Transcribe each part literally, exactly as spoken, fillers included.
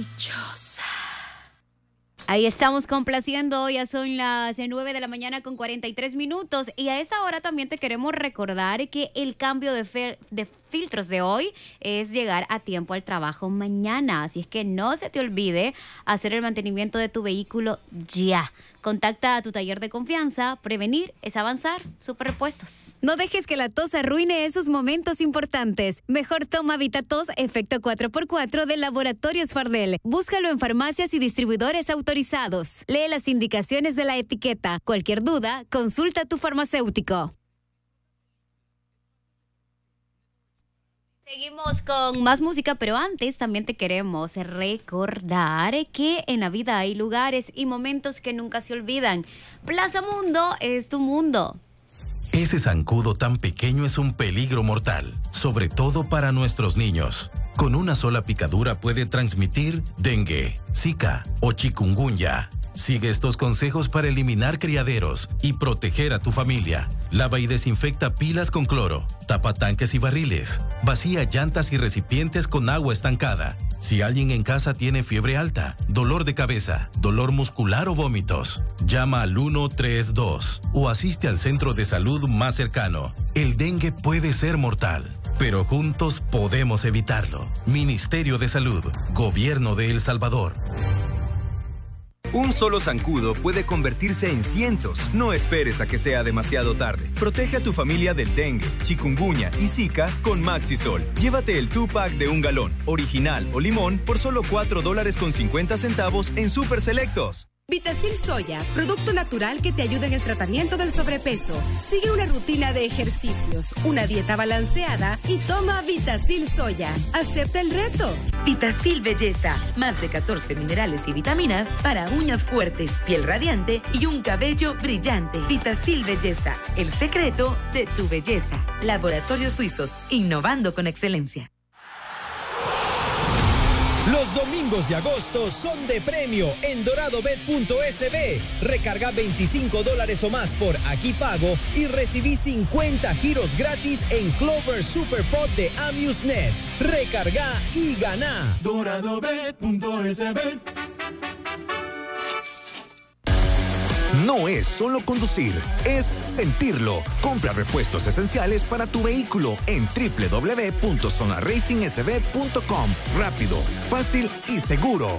Dichosa. Ahí estamos complaciendo, ya son las nueve de la mañana con cuarenta y tres minutos y a esta hora también te queremos recordar que el cambio de, fe, de filtros de hoy es llegar a tiempo al trabajo mañana, así es que no se te olvide hacer el mantenimiento de tu vehículo ya. Contacta a tu taller de confianza, prevenir es avanzar, Super Repuestos. No dejes que la tos arruine esos momentos importantes. Mejor toma VitaTos Efecto cuatro por cuatro de Laboratorios Fardel. Búscalo en farmacias y distribuidores autorizados. Lee las indicaciones de la etiqueta. Cualquier duda, consulta a tu farmacéutico. Seguimos con más música, pero antes también te queremos recordar que en la vida hay lugares y momentos que nunca se olvidan. Plaza Mundo es tu mundo. Ese zancudo tan pequeño es un peligro mortal, sobre todo para nuestros niños. Con una sola picadura puede transmitir dengue, zika o chikungunya. Sigue estos consejos para eliminar criaderos y proteger a tu familia. Lava y desinfecta pilas con cloro. Tapa tanques y barriles. Vacía llantas y recipientes con agua estancada. Si alguien en casa tiene fiebre alta, dolor de cabeza, dolor muscular o vómitos, llama al uno tres dos o asiste al centro de salud más cercano. El dengue puede ser mortal, pero juntos podemos evitarlo. Ministerio de Salud, Gobierno de El Salvador. Un solo zancudo puede convertirse en cientos. No esperes a que sea demasiado tarde. Protege a tu familia del dengue, chikungunya y zika con Maxisol. Llévate el two-pack de un galón, original o limón, por solo cuatro dólares con cincuenta centavos en Super Selectos. Vitacil Soya, producto natural que te ayuda en el tratamiento del sobrepeso. Sigue una rutina de ejercicios, una dieta balanceada y toma Vitacil Soya. Acepta el reto. Vitacil Belleza, más de catorce minerales y vitaminas para uñas fuertes, piel radiante y un cabello brillante. Vitacil Belleza, el secreto de tu belleza. Laboratorios Suizos, innovando con excelencia. Los domingos de agosto son de premio en doradobet punto es be. Recarga veinticinco dólares o más por Aquí Pago y recibí cincuenta giros gratis en Clover Superpod de AmUseNet. Recarga y gana. doradobet punto es be. No es solo conducir, es sentirlo. Compra repuestos esenciales para tu vehículo en doble u doble u doble u punto zona racing s b punto com. Rápido, fácil y seguro.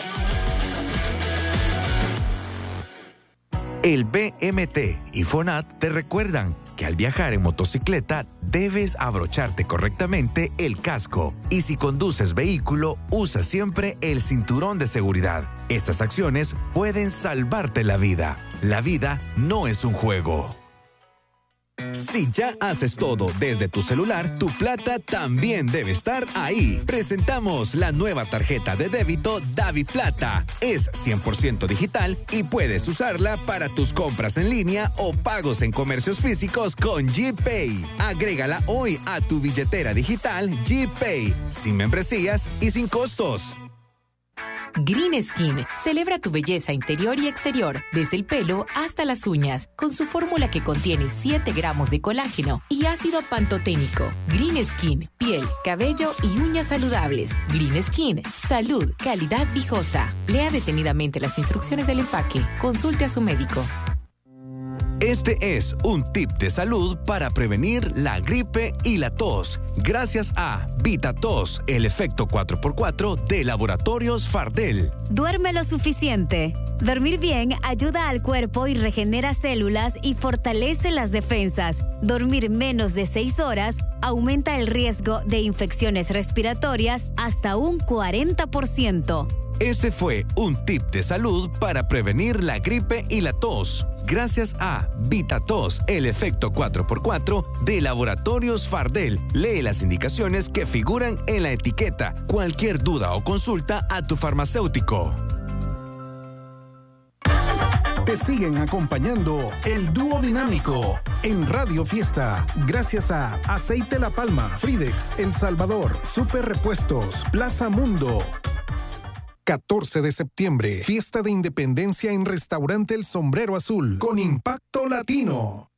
El B M T y FONAT te recuerdan que al viajar en motocicleta debes abrocharte correctamente el casco y si conduces vehículo, usa siempre el cinturón de seguridad. Estas acciones pueden salvarte la vida. La vida no es un juego. Si ya haces todo desde tu celular, tu plata también debe estar ahí. Presentamos la nueva tarjeta de débito DaviPlata. Es cien por ciento digital y puedes usarla para tus compras en línea o pagos en comercios físicos con GPay. Agrégala hoy a tu billetera digital GPay, sin membresías y sin costos. Green Skin celebra tu belleza interior y exterior, desde el pelo hasta las uñas, con su fórmula que contiene siete gramos de colágeno y ácido pantoténico. Green Skin, piel, cabello y uñas saludables. Green Skin, salud, calidad viejosa. Lea detenidamente las instrucciones del empaque. Consulte a su médico. Este es un tip de salud para prevenir la gripe y la tos, gracias a VitaTos, el efecto cuatro por cuatro de Laboratorios Fardel. Duerme lo suficiente. Dormir bien ayuda al cuerpo y regenera células y fortalece las defensas. Dormir menos de seis horas aumenta el riesgo de infecciones respiratorias hasta un cuarenta por ciento. Este fue un tip de salud para prevenir la gripe y la tos, gracias a VitaTos, el efecto cuatro por cuatro de Laboratorios Fardel. Lee las indicaciones que figuran en la etiqueta. Cualquier duda o consulta a tu farmacéutico. Te siguen acompañando el dúo dinámico en Radio Fiesta, gracias a Aceite La Palma, Fridex, El Salvador, Super Repuestos, Plaza Mundo. catorce de septiembre, fiesta de independencia en Restaurante El Sombrero Azul, con Impacto Latino.